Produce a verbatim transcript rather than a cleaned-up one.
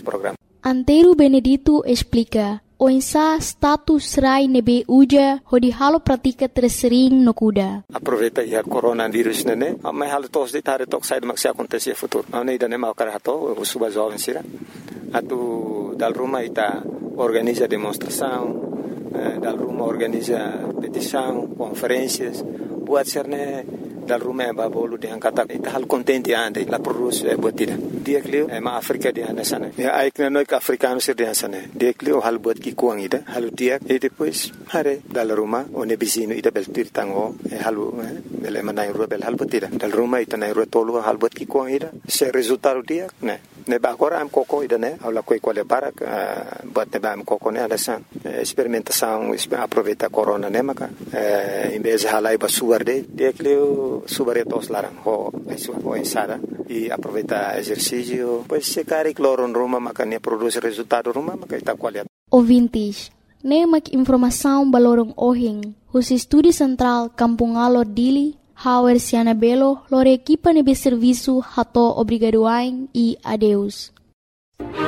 programa. Antero Benedito explica, oinsa status rai nebe uja hodi halo pratika tersering no kuda. Aproveita ia coronavírus nene, mas halo tos de tare tok sai maksi acontecer futuro. Não ida nem mau karato, o suba jovem sira. Atu dal rumah ita organiza demonstração, dal rumah organiza petição, conferências, buat serne dal rumah babolu de angkata ita hal contente ande la produz é botida. Dia clio é ma África de anda sana. Ya ai que noi africano ser de sana. Dia clio hal bot ki kuang ida, hal dia e depois hare dal rumah one bisino ida bel tir tango e halu bel manai ro bel hal botida. Dal rumah ita nai ro tolu hal bot ki kuang ida. Se resultado dia, né? Ne ba agora am coco ida né, aula coi qual é para bot ne ba am coco né alasan. Experimentação, aproveita corona né maca. Em vez de halai ba suar de, dia clio subaretos larang ho isu ho insada e aproveita exercício pois se cari cloron ruma makanya produz resultado ruma makaita qualidade. Ouvintes, nemak informação balorong ohing, os estúdio central Kampung Alor Dili, Hauer Siana Belo, lore equipa nebe serviço hato obrigadoain e adeus.